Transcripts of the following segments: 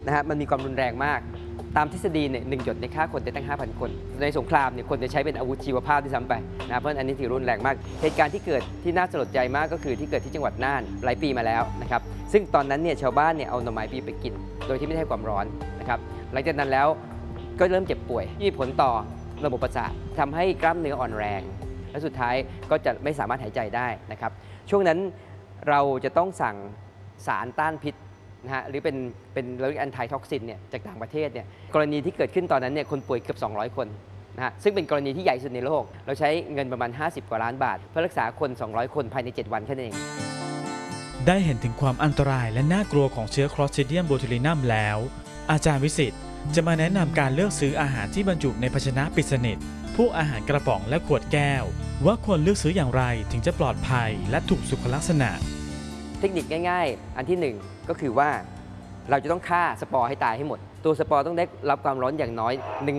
นะฮะมันมีความรุนแรงมากตามทฤษฎีเนี่ย1 หยดในฆ่าคนได้ตั้ง 5,000 คนในสงครามเนี่ยคนจะใช้เป็นอาวุธชีวภาพที่ซ้ำไปนะเพราะอันนี้ถือรุนแรงมากเหตุการณ์ที่เกิดที่น่าสลดใจมากก็คือที่เกิดที่จังหวัดน่านหลายปีมาแล้วนะครับซึ่งตอนนั้นเนี่ยชาวบ้านเนี่ยเอาหน่อไม้ปีไปกินโดยที่ไม่ได้ความร้อนนะครับหลังจากนั้นแล้วก็เริ่มเจ็บป่วยมีผลต่อระบบประสาททำให้กล้ามเนื้ออ่อนแรงและสุดท้ายก็จะไม่สามารถหายใจได้นะครับช่วงนั้นเราจะต้องสั่งสารต้านพิษนะฮะหรือเป็นเรื่องแอนตี้ท็อกซินเนี่ยจากต่างประเทศเนี่ยกรณีที่เกิดขึ้นตอนนั้นเนี่ยคนป่วยเกือบ200 คนนะฮะซึ่งเป็นกรณีที่ใหญ่สุดในโลกเราใช้เงินประมาณ50 กว่าล้านบาทเพื่อรักษาคน200 คนภายใน7 วันแค่นั้นเองได้เห็นถึงความอันตรายและน่ากลัวของเชื้อ Clostridium botulinum แล้วอาจารย์วิสิทธิ์จะมาแนะนำการเลือกซื้ออาหารที่บรรจุในภาชนะปิดสนิทพวกอาหารกระป๋องและขวดแก้วว่าควรเลือกซื้ออย่างไรถึงจะปลอดภัยและถูกสุขลักษณะเทคนิคง่ายๆอันที่1ก็คือว่าเราจะต้องฆ่าสปอร์ให้ตายให้หมดตัวสปอร์ต้องได้รับความร้อนอย่างน้อย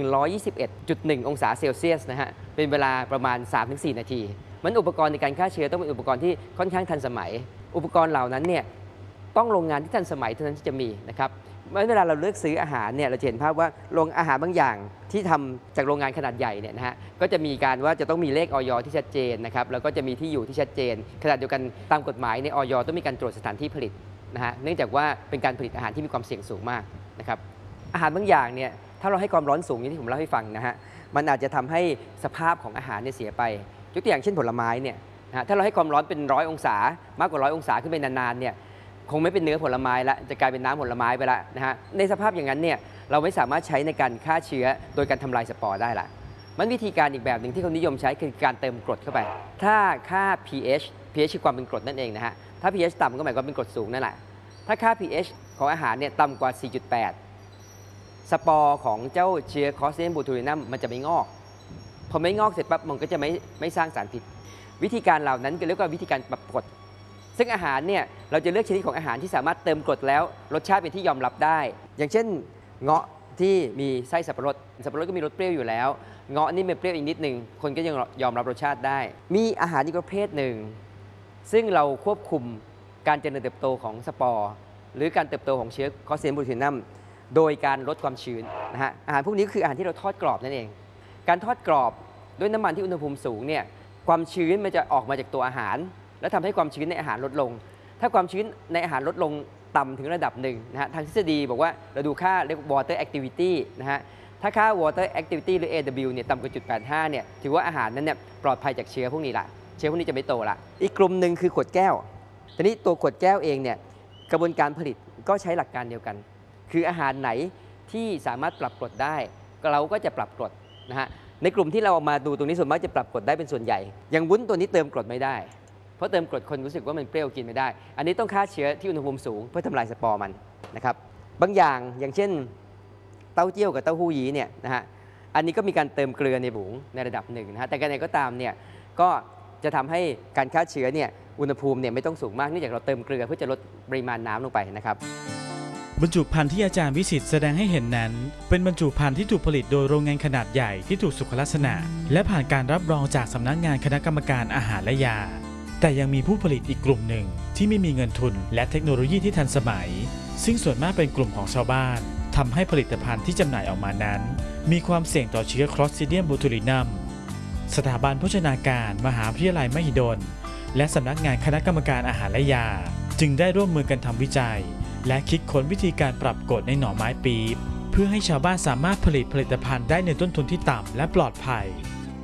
121.1 องศาเซลเซียสนะฮะเป็นเวลาประมาณ 3-4 นาทีมันอุปกรณ์ในการฆ่าเชื้อต้องเป็นอุปกรณ์ที่ค่อนข้างทันสมัยอุปกรณ์เหล่านั้นเนี่ยต้องโรงงานที่ทันสมัยเท่านั้นที่จะมีนะครับเวลาเราเลือกซื้ออาหารเนี่ยเราเห็นภาพว่าโรงอาหารบางอย่างที่ทำจากโรงงานขนาดใหญ่เนี่ยนะฮะก็จะมีการว่าจะต้องมีเลขอย.ที่ชัดเจนนะครับแล้วก็จะมีที่อยู่ที่ชัดเจนขณะเดียวกันตามกฎหมายในอย.ต้องมีการตรวจสถานที่ผลิตนะฮะเนื่องจากว่าเป็นการผลิตอาหารที่มีความเสี่ยงสูงมากนะครับอาหารบางอย่างเนี่ยถ้าเราให้ความร้อนสูงอย่างที่ผมเล่าให้ฟังนะฮะมันอาจจะทำให้สภาพของอาหารเนี่ยเสียไปยกตัวอย่างเช่นผลไม้เนี่ยนะฮะถ้าเราให้ความร้อนเป็น100 องศามากกว่า100 องศาขึ้นไปนานๆเนี่ยคงไม่เป็นเนื้อผลไม้ละจะกลายเป็นน้ำผลไม้ไปละนะฮะในสภาพอย่างนั้นเนี่ยเราไม่สามารถใช้ในการฆ่าเชื้อโดยการทำลายสปอร์ได้ละมันวิธีการอีกแบบหนึ่งที่เขานิยมใช้คือการเติมกรดเข้าไปถ้าค่า pH คือความเป็นกรดนั่นเองนะฮะถ้า pH ต่ำก็หมายความเป็นกรดสูงนั่นแหละถ้าค่า pH ของอาหารเนี่ยต่ำกว่า 4.8 สปอร์ของเจ้าเชื้อ Clostridium botulinum มันจะไม่งอกพอไม่งอกเสร็จปั๊บมันก็จะไม่สร้างสารพิษวิธีการเหล่านั้นก็เรียกว่าวิธีการปรับกรดซึ่งอาหารเนี่ยเราจะเลือกชนิดของอาหารที่สามารถเติมกรดแล้วรสชาติเป็นที่ยอมรับได้อย่างเช่นเงาะที่มีไส้สับปะรดก็มีรสเปรี้ยวอยู่แล้วเงาะนี่มันเปรี้ยวอีกนิดนึงคนก็ยังยอมรับรสชาติได้มีอาหารอีกประเภทหนึ่งซึ่งเราควบคุมการเจริญเติบโตของสปอร์หรือการเติบโตของเชื้อ Clostridium botulinum โดยการลดความชื้นนะฮะอาหารพวกนี้คืออาหารที่เราทอดกรอบนั่นเองการทอดกรอบด้วยน้ำมันที่อุณหภูมิสูงเนี่ยความชื้นมันจะออกมาจากตัวอาหารและทำให้ความชื้นในอาหารลดลงถ้าความชื้นในอาหารลดลงต่ำถึงระดับหนึ่งนะฮะทางทฤษฎีบอกว่าเราดูค่าเรียก water activity นะฮะถ้าค่า water activity หรือ AW เนี่ยต่ำกว่า 0.85 เนี่ยถือว่าอาหารนั้นเนี่ยปลอดภัยจากเชื้อพวกนี้ละเชื้อพวกนี้จะไม่โตละอีกกลุ่มหนึ่งคือขวดแก้วทีนี้ตัวขวดแก้วเองเนี่ยกระบวนการผลิตก็ใช้หลักการเดียวกันคืออาหารไหนที่สามารถปรับกรดได้เราก็จะปรับกรดนะฮะในกลุ่มที่เราเอามาดูตรงนี้ส่วนมากจะปรับกรดได้เป็นส่วนใหญ่อย่างวุ้นตัวนี้เติมกรดไม่ได้เพราะเติมกรดคนรู้สึกว่ามันเปรี้ยวกินไม่ได้อันนี้ต้องฆ่าเชื้อที่อุณหภูมิสูงเพื่อทำลายสปอร์มันนะครับบางอย่างเช่นเต้าเจี้ยวกับเต้าหู้ยี้เนี่ยนะฮะอันนี้ก็มีการเติมเกลือในบุ๋งในระดับหนึ่งนะฮะแต่การใดก็ตามเนี่ยก็จะทำให้การฆ่าเชื้อเนี่ยอุณหภูมิเนี่ยไม่ต้องสูงมากเนื่องจากเราเติมเกลือเพื่อจะลดปริมาณน้ำลงไปนะครับบรรจุภัณฑ์ที่อาจารย์วิสิทธิ์แสดงให้เห็นนั้นเป็นบรรจุภัณฑ์ที่ถูกผลิตโดยโรงงานขนาดใหญ่ที่ถูกสุขลักษณะและผ่านการรับรองจากสำนักงานคณะกรรมการอาหารและยาแต่ยังมีผู้ผลิตอีกกลุ่มหนึ่งที่ไม่มีเงินทุนและเทคโนโลยีที่ทันสมัยซึ่งส่วนมากเป็นกลุ่มของชาวบ้านทำให้ผลิตภัณฑ์ที่จำหน่ายออกมานั้นมีความเสี่ยงต่อเชื้อ Clostridium botulinum สถาบันโภชนาการมหาวิทยาลัยมหิดลและสำนักงานคณะกรรมการอาหารและยาจึงได้ร่วมมือกันทำวิจัยและคิดค้นวิธีการปรับกรดในหน่อไม้ปี๊บเพื่อให้ชาวบ้านสามารถผลิตผลิตภัณฑ์ได้ในต้นทุนที่ต่ำและปลอดภัย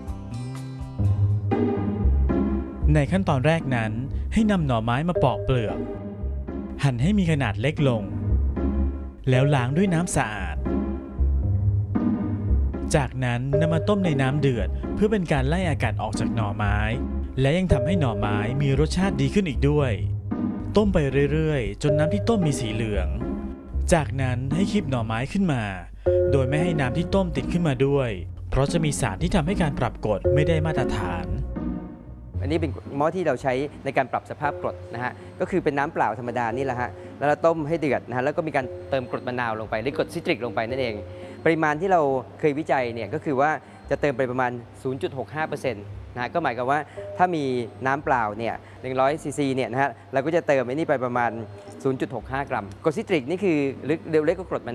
ในขั้นตอนแรกนั้นให้นำหน่อไม้มาปอกเปลือกหั่นให้มีขนาดเล็กลงแล้วล้างด้วยน้ำสะอาดจากนั้นนำมาต้มในน้ำเดือดเพื่อเป็นการไล่อากาศออกจากหน่อไม้และยังทำให้หน่อไม้มีรสชาติดีขึ้นอีกด้วยต้มไปเรื่อยๆจนน้ำที่ต้มมีสีเหลืองจากนั้นให้คีบหน่อไม้ขึ้นมาโดยไม่ให้น้ำที่ต้มติดขึ้นมาด้วยเพราะจะมีสารที่ทำให้การปรับกรดไม่ได้มาตรฐานอันนี้เป็นหม้อที่เราใช้ในการปรับสภาพกรดนะฮะก็คือเป็นน้ำเปล่าธรรมดานี่แหละฮะแล้วเราต้มให้เดือดนะฮะแล้วก็มีการเติมกรดมะนาวลงไปหรือกรดซิตริกลงไปนั่นเองปริมาณที่เราเคยวิจัยเนี่ยก็คือว่าจะเติมไปประมาณ 0.65% นะฮะก็หมายความว่าถ้ามีน้ำเปล่าเนี่ย100 ซีซีเนี่ยนะฮะเราก็จะเติมไอ้นี่ไปประมาณ 0.65 กรัมกรดซิตริกนี่คือเล็กกว่ากรดมะ